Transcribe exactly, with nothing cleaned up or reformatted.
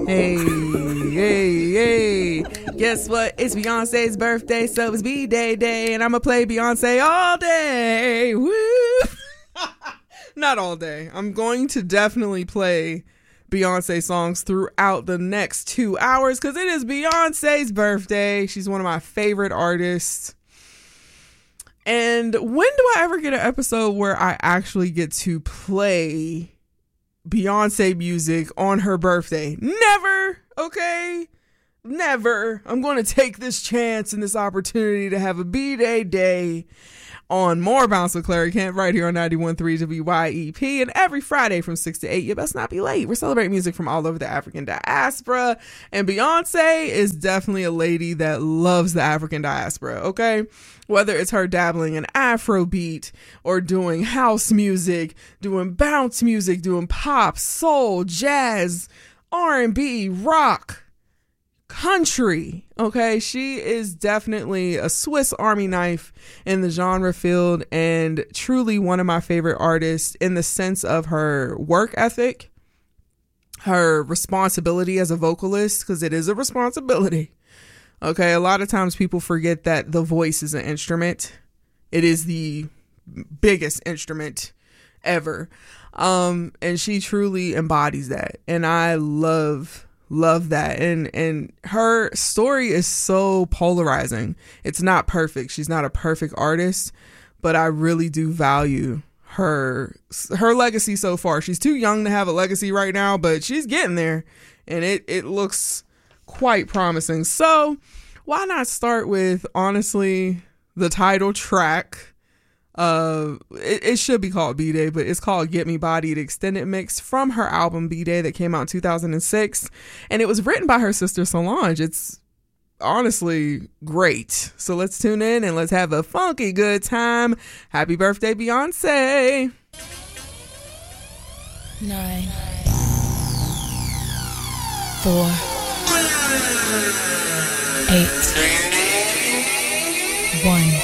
Hey, hey, hey. Guess what? It's Beyonce's birthday, so it's B-Day Day, and I'm going to play Beyonce all day. Woo! Not all day. I'm going to definitely play Beyonce songs throughout the next two hours because it is Beyonce's birthday. She's one of my favorite artists. And when do I ever get an episode where I actually get to play Beyonce music on her birthday? Never, okay? Never. I'm going to take this chance and this opportunity to have a B-Day day on More Bounce with Clary Kent right here on ninety-one point three W Y E P, and every Friday from six to eight. You best not be late. We're celebrating music from all over the African diaspora, and Beyonce is definitely a lady that loves the African diaspora, okay? Whether it's her dabbling in Afrobeat or doing house music, doing bounce music, doing pop, soul, jazz, R and B, rock, country, okay? She is definitely a Swiss Army knife in the genre field and truly one of my favorite artists in the sense of her work ethic, her responsibility as a vocalist, because it is a responsibility. Okay, a lot of times people forget that the voice is an instrument. It is the biggest instrument ever. Um, and she truly embodies that. And I love Love that. And and her story is so polarizing. It's not perfect. She's not a perfect artist, but I really do value her her legacy so far. She's too young to have a legacy right now, but she's getting there, and it it looks quite promising. So why not start with, honestly, the title track? Uh, it, it should be called B-Day, but it's called Get Me Bodied Extended Mix from her album B-Day that came out in two thousand six. And it was written by her sister Solange. It's honestly great. So let's tune in and let's have a funky good time. Happy birthday, Beyonce. Nine. Four. Eight. One.